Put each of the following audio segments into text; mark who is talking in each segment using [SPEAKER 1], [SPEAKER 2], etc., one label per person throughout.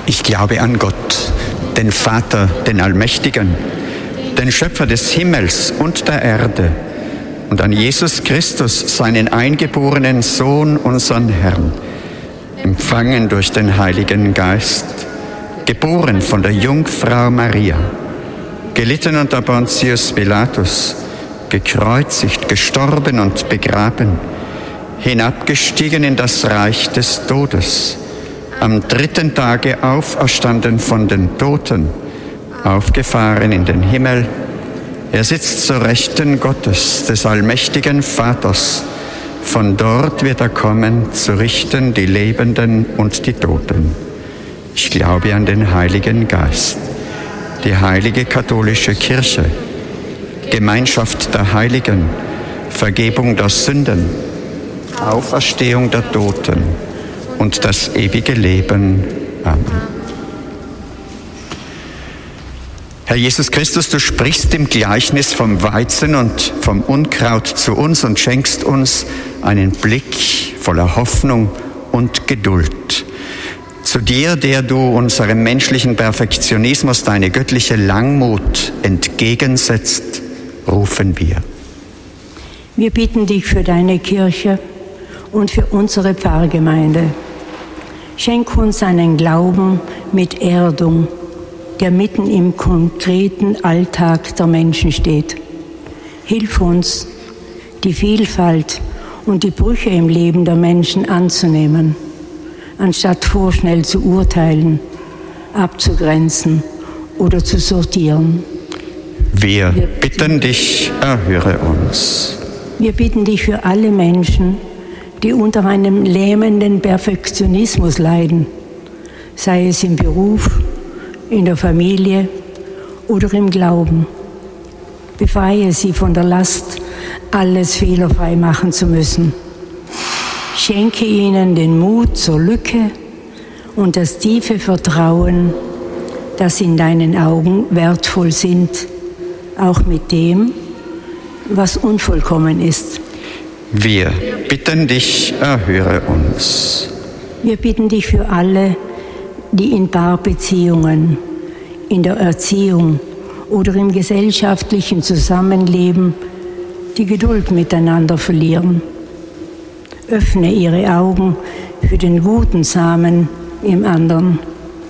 [SPEAKER 1] Ich glaube an Gott, den Vater, den Allmächtigen, den Schöpfer des Himmels und der Erde, und an Jesus Christus, seinen eingeborenen Sohn, unseren Herrn, empfangen durch den Heiligen Geist, geboren von der Jungfrau Maria, gelitten unter Pontius Pilatus, gekreuzigt, gestorben und begraben, hinabgestiegen in das Reich des Todes, am 3. Tage auferstanden von den Toten, aufgefahren in den Himmel. Er sitzt zur Rechten Gottes, des allmächtigen Vaters. Von dort wird er kommen, zu richten die Lebenden und die Toten. Ich glaube an den Heiligen Geist, die heilige katholische Kirche, Gemeinschaft der Heiligen, Vergebung der Sünden, Auferstehung der Toten und das ewige Leben. Amen. Herr Jesus Christus, du sprichst im Gleichnis vom Weizen und vom Unkraut zu uns und schenkst uns einen Blick voller Hoffnung und Geduld. Zu dir, der du unserem menschlichen Perfektionismus deine göttliche Langmut entgegensetzt, rufen wir.
[SPEAKER 2] Wir bitten dich für deine Kirche und für unsere Pfarrgemeinde. Schenk uns einen Glauben mit Erdung, der mitten im konkreten Alltag der Menschen steht. Hilf uns, die Vielfalt und die Brüche im Leben der Menschen anzunehmen, anstatt vorschnell zu urteilen, abzugrenzen oder zu sortieren.
[SPEAKER 1] Wir bitten dich, erhöre uns.
[SPEAKER 2] Wir bitten dich für alle Menschen, die unter einem lähmenden Perfektionismus leiden, sei es im Beruf, in der Familie oder im Glauben. Befreie sie von der Last, alles fehlerfrei machen zu müssen. Schenke ihnen den Mut zur Lücke und das tiefe Vertrauen, das in deinen Augen wertvoll sind, auch mit dem, was unvollkommen ist.
[SPEAKER 1] Wir bitten dich, erhöre uns.
[SPEAKER 2] Wir bitten dich für alle, die in Paarbeziehungen, in der Erziehung oder im gesellschaftlichen Zusammenleben die Geduld miteinander verlieren. Öffne ihre Augen für den guten Samen im anderen.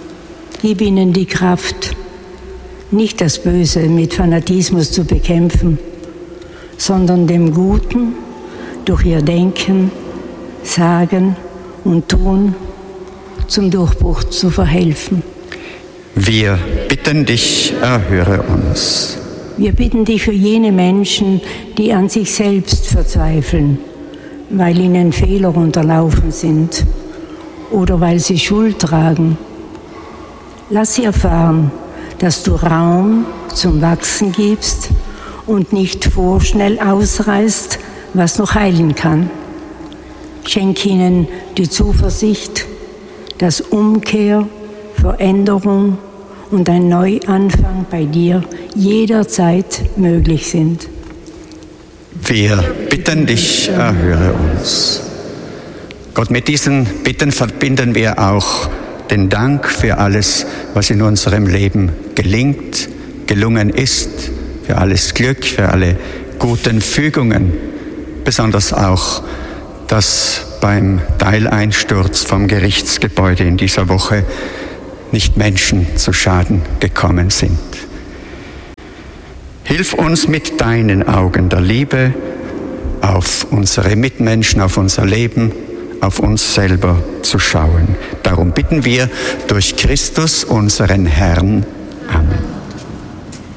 [SPEAKER 2] Gib ihnen die Kraft, nicht das Böse mit Fanatismus zu bekämpfen, sondern dem Guten durch ihr Denken, Sagen und Tun zum Durchbruch zu verhelfen.
[SPEAKER 1] Wir bitten dich, erhöre uns.
[SPEAKER 2] Wir bitten dich für jene Menschen, die an sich selbst verzweifeln, weil ihnen Fehler unterlaufen sind oder weil sie Schuld tragen. Lass sie erfahren, dass du Raum zum Wachsen gibst und nicht vorschnell ausreißt, was noch heilen kann. Schenk ihnen die Zuversicht, dass Umkehr, Veränderung und ein Neuanfang bei dir jederzeit möglich sind.
[SPEAKER 1] Wir bitten dich, erhöre uns. Gott, mit diesen Bitten verbinden wir auch den Dank für alles, was in unserem Leben gelingt, gelungen ist, für alles Glück, für alle guten Fügungen, besonders auch, dass beim Teileinsturz vom Gerichtsgebäude in dieser Woche nicht Menschen zu Schaden gekommen sind. Hilf uns mit deinen Augen der Liebe auf unsere Mitmenschen, auf unser Leben, auf uns selber zu schauen. Darum bitten wir durch Christus, unseren Herrn.